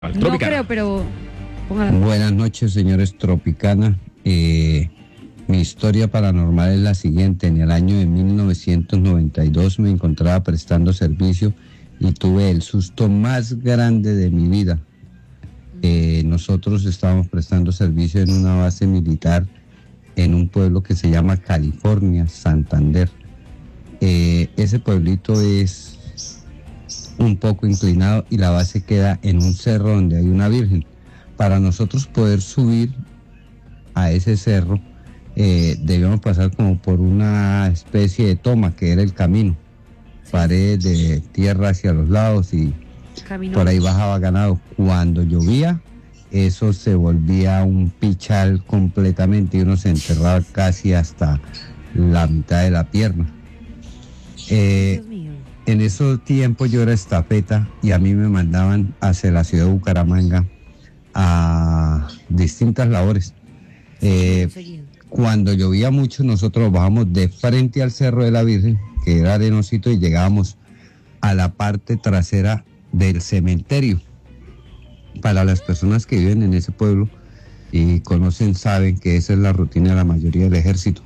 No Tropicana. creo, pero póngala. Buenas noches, señores Tropicana. Mi historia paranormal es la siguiente. En el año de 1992 me encontraba prestando servicio y tuve el susto más grande de mi vida. Nosotros estábamos prestando servicio en una base militar en un pueblo que se llama California, Santander. Ese pueblito es un poco inclinado y la base queda en un cerro donde hay una virgen. Para nosotros poder subir a ese cerro debíamos pasar como por una especie de toma que era el camino, paredes de tierra hacia los lados y Caminó. por ahí bajaba ganado. Cuando llovía eso se volvía un pichal completamente y uno se enterraba casi hasta la mitad de la pierna. Dios mío. En esos tiempos yo era estafeta y a mí me mandaban hacia la ciudad de Bucaramanga a distintas labores. Seguido. Cuando llovía mucho nosotros bajamos de frente al Cerro de la Virgen, que era arenosito, y llegábamos a la parte trasera del cementerio. Para las personas que viven en ese pueblo y conocen, saben que esa es la rutina de la mayoría del ejército.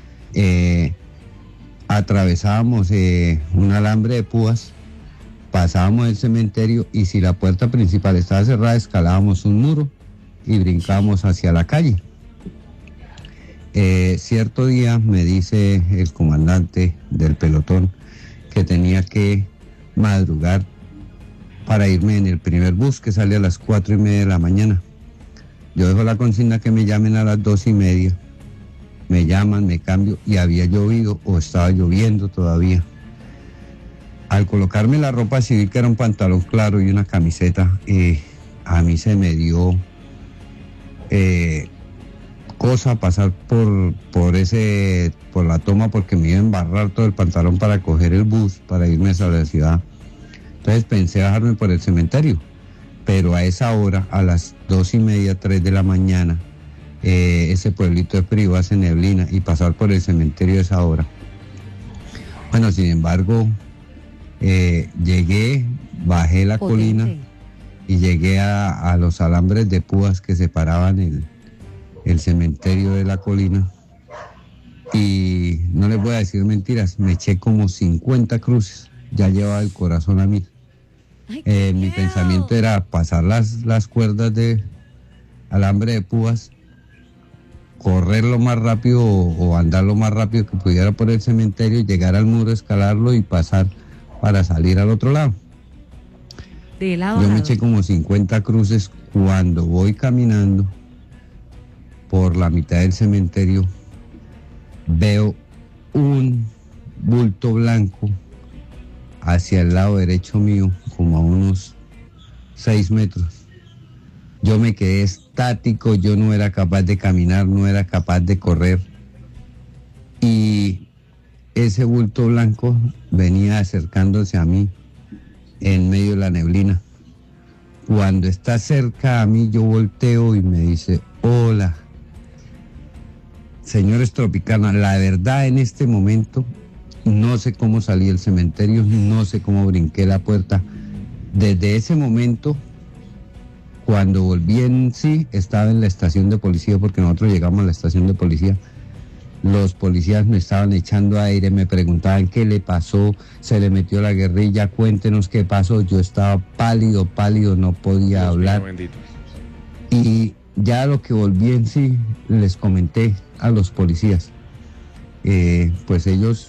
Atravesábamos un alambre de púas, pasábamos el cementerio y si la puerta principal estaba cerrada, escalábamos un muro y brincábamos hacia la calle. Cierto día me dice el comandante del pelotón que tenía que madrugar para irme en el primer bus que sale a las 4:30 de la mañana. Yo dejo la consigna que me llamen a las 2:30. Me llaman, me cambio y había llovido o estaba lloviendo todavía. Al colocarme la ropa civil, que era un pantalón claro y una camiseta, a mí se me dio cosa pasar por la toma porque me iba a embarrar todo el pantalón para coger el bus, para irme hacia la ciudad. Entonces pensé bajarme por el cementerio, pero a esa hora, a las 2:30, 3 de la mañana, ese pueblito es frío, hace neblina, y pasar por el cementerio a esa hora. Bueno, sin embargo, llegué, bajé la colina y llegué a los alambres de púas que separaban el cementerio de la colina. Y no les voy a decir mentiras, me eché como 50 cruces, ya llevaba el corazón a 1000. Mi pensamiento era pasar las cuerdas de alambre de púas, correr lo más rápido o andar lo más rápido que pudiera por el cementerio, llegar al muro, escalarlo y pasar para salir al otro lado. De lado a Yo me lado. eché como 50 cruces. Cuando voy caminando por la mitad del cementerio, veo un bulto blanco hacia el lado derecho mío, como a unos 6 metros. Yo me quedé estático, yo no era capaz de caminar, no era capaz de correr. Y ese bulto blanco venía acercándose a mí en medio de la neblina. Cuando está cerca a mí, yo volteo y me dice: hola. Señores Tropicana, la verdad en este momento no sé cómo salí del cementerio, no sé cómo brinqué la puerta. Desde ese momento, cuando volví en sí, estaba en la estación de policía, porque nosotros llegamos a la estación de policía. Los policías me estaban echando aire, me preguntaban qué le pasó, se le metió la guerrilla, cuéntenos qué pasó. Yo estaba pálido, no podía Dios hablar. mío, bendito. Y ya lo que volví en sí, les comenté a los policías. Pues ellos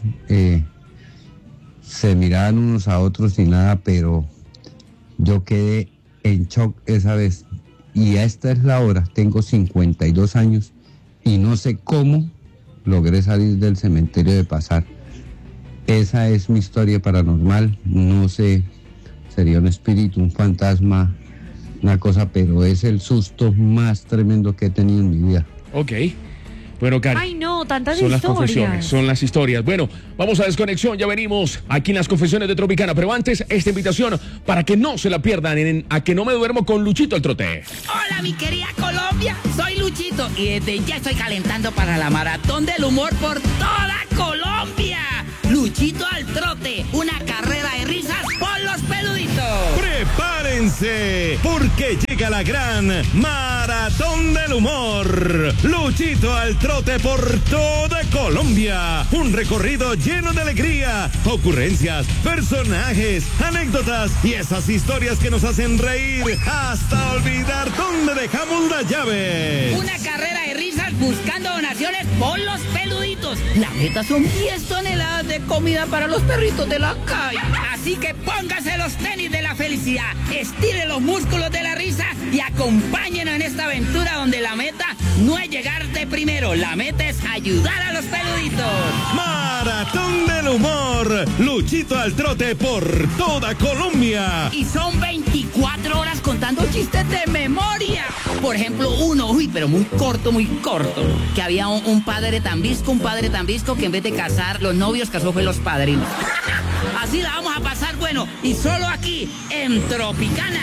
se miraban unos a otros y nada, pero yo quedé en shock esa vez. Y a esta es la hora, tengo 52 años y no sé cómo logré salir del cementerio de pasar. Esa es mi historia paranormal. No sé, sería un espíritu, un fantasma, una cosa, pero es el susto más tremendo que he tenido en mi vida. Ok. Bueno, Cari. Ay, no, tantas Son las historias. confesiones, son las historias. Bueno, vamos a desconexión, ya venimos aquí en las confesiones de Tropicana. Pero antes, esta invitación para que no se la pierdan en A Que No Me Duermo con Luchito el Trote. Hola mi querida Colombia, soy Luchito y desde ya estoy calentando para la maratón del humor por toda Colombia. Luchito al Trote, una carrera de risas por los peluditos. ¡Prepárense! prepárense, porque llega la gran Maratón del Humor. Luchito al trote por toda Colombia. Un recorrido lleno de alegría, ocurrencias, personajes, anécdotas y esas historias que nos hacen reír hasta olvidar dónde dejamos la llave. Una carrera de risas buscando donaciones por los peluditos. La meta son 10 toneladas de comida para los perritos de la calle. Así que póngase los tenis de la felicidad, estire los músculos de la risa y acompáñenos en esta aventura donde la meta no es llegar de primero, la meta es ayudar a los peluditos. Maratón del Humor. Luchito al trote por toda Colombia. Y son 24 horas contando chistes de memoria. Por ejemplo, uno, pero muy corto, que había un padre tan visco que en vez de casar los novios, casó fue los padrinos. Así la vamos a pasar, bueno, y solo aquí, en Tropicana.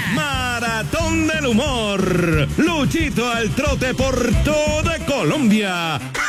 Maratón del Humor. Luchito al trote por toda Colombia.